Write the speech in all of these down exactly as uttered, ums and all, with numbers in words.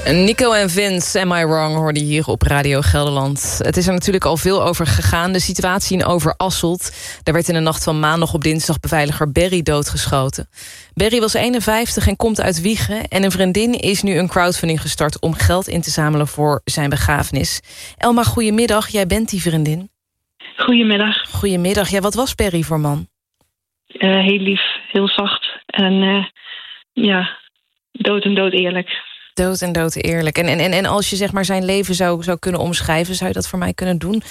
Nico en Vince, Am I Wrong, hoorde je hier op Radio Gelderland. Het is er natuurlijk al veel over gegaan. De situatie in Overasselt. Daar werd in de nacht van maandag op dinsdag beveiliger Berry doodgeschoten. Berry was eenenvijftig en komt uit Wijchen. En een vriendin is nu een crowdfunding gestart om geld in te zamelen voor zijn begrafenis. Elma, goedemiddag. Jij bent die vriendin. Goedemiddag. Goedemiddag. Ja, wat was Berry voor man? Uh, heel lief, heel zacht. En uh, ja, dood en dood eerlijk. Dood en dood eerlijk. En, en, en als je zeg maar zijn leven zou, zou kunnen omschrijven, zou je dat voor mij kunnen doen?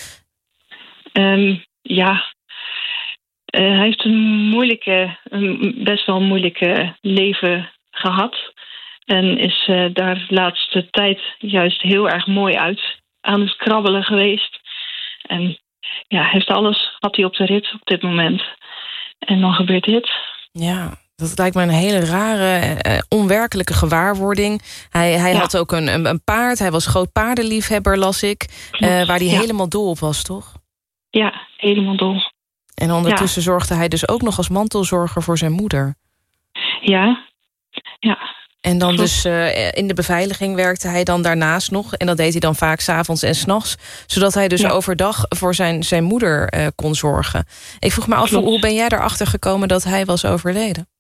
Um, ja, uh, hij heeft een moeilijke, een best wel moeilijke leven gehad. En is uh, daar de laatste tijd juist heel erg mooi uit aan het krabbelen geweest. En ja, heeft alles, had hij op de rit op dit moment. En dan gebeurt dit. Ja, dat lijkt me een hele rare, uh, onwerkelijke gewaarwording. Hij, hij ja. had ook een, een, een paard. Hij was groot paardenliefhebber, las ik. Uh, waar hij ja. helemaal dol op was, toch? Ja, helemaal dol. En ondertussen ja. zorgde hij dus ook nog als mantelzorger voor zijn moeder. Ja, ja. En dan dus uh, in de beveiliging werkte hij dan daarnaast nog. En dat deed hij dan vaak 's avonds en 's nachts. Zodat hij dus ja. overdag voor zijn, zijn moeder uh, kon zorgen. Ik vroeg me af, Klopt. hoe ben jij erachter gekomen dat hij was overleden?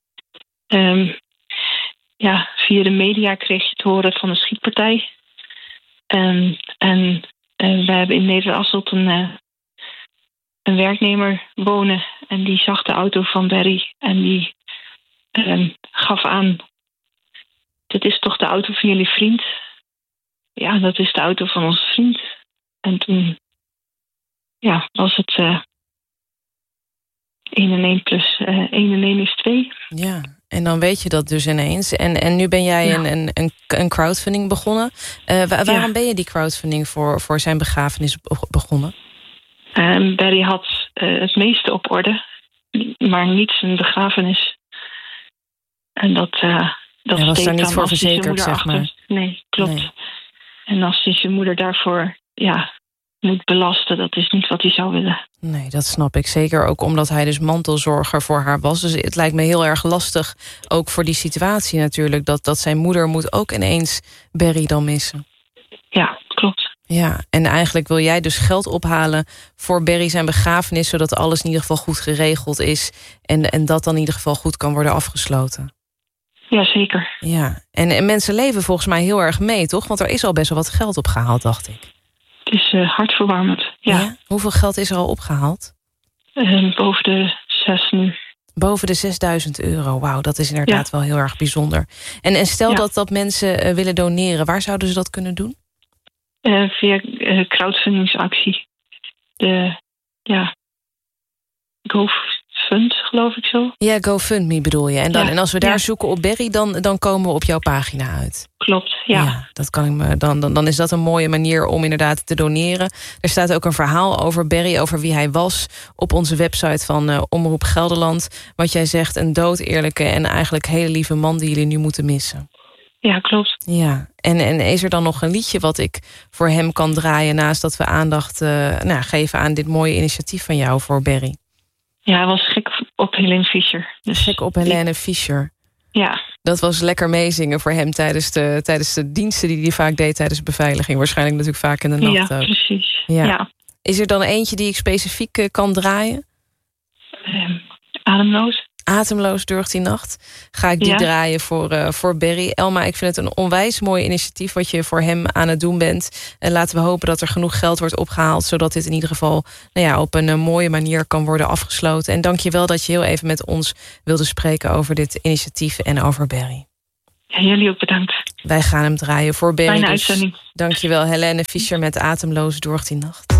Um, ja, via de media kreeg je te horen van een schietpartij. Um, en uh, we hebben in Neder-Asselt een, uh, een werknemer wonen. En die zag de auto van Berry. En die um, gaf aan: dit is toch de auto van jullie vriend? Ja, dat is de auto van onze vriend. En toen ja, was het uh, één en één plus uh, één en één is twee. Ja, en dan weet je dat dus ineens. En, en nu ben jij ja. een, een, een, een crowdfunding begonnen. Uh, waar, waarom ja. ben je die crowdfunding voor, voor zijn begrafenis begonnen? Um, Berry had uh, het meeste op orde, maar niet zijn begrafenis. En dat... Uh, Dat Hij was daar niet voor verzekerd, zeg maar. Achter. Nee, klopt. Nee. En als hij zijn moeder daarvoor ja, moet belasten, dat is niet wat hij zou willen. Nee, dat snap ik. Zeker ook omdat hij dus mantelzorger voor haar was. Dus het lijkt me heel erg lastig, ook voor die situatie natuurlijk, dat, dat zijn moeder moet ook ineens Berry dan missen. Ja, klopt. Ja, en eigenlijk wil jij dus geld ophalen voor Berry zijn begrafenis, zodat alles in ieder geval goed geregeld is en, en dat dan in ieder geval goed kan worden afgesloten. Ja, zeker. Ja, en, en mensen leven volgens mij heel erg mee, toch? Want er is al best wel wat geld opgehaald, dacht ik. Het is uh, hartverwarmend, ja. ja. Hoeveel geld is er al opgehaald? Uh, boven de zes nu. Boven de zesduizend euro, wauw, dat is inderdaad ja. wel heel erg bijzonder. En, en stel ja. dat, dat mensen uh, willen doneren, waar zouden ze dat kunnen doen? Uh, via uh, crowdfundingsactie. De, ja, GoFund, geloof ik zo. Ja, GoFundMe bedoel je. En, dan, ja. en als we daar ja. zoeken op Berry, dan, dan komen we op jouw pagina uit. Klopt, ja. ja dat kan ik me, dan, dan, dan is dat een mooie manier om inderdaad te doneren. Er staat ook een verhaal over Berry, over wie hij was, op onze website van uh, Omroep Gelderland. Wat jij zegt, een doodeerlijke en eigenlijk hele lieve man die jullie nu moeten missen. Ja, klopt. Ja, en, en is er dan nog een liedje wat ik voor hem kan draaien, naast dat we aandacht uh, nou, geven aan dit mooie initiatief van jou voor Berry? Ja, hij was gek op Helene Fischer. Dus gek op Helene Fischer. Ja. Dat was lekker meezingen voor hem tijdens de, tijdens de diensten die hij vaak deed tijdens beveiliging. Waarschijnlijk natuurlijk vaak in de nacht ja, ook. Precies. Ja, ja. precies. Is er dan eentje die ik specifiek uh, kan draaien? Um, ademloos. Ademloos durft die nacht. Ga ik die ja. draaien voor, uh, voor Berry. Elma, ik vind het een onwijs mooi initiatief wat je voor hem aan het doen bent. En laten we hopen dat er genoeg geld wordt opgehaald, zodat dit in ieder geval nou ja, op een uh, mooie manier kan worden afgesloten. En dank je wel dat je heel even met ons wilde spreken over dit initiatief en over Berry. Ja, jullie ook bedankt. Wij gaan hem draaien voor Berry. Fijne dus uitzending. Dank je wel, Helene Fischer met Ademloos door die nacht.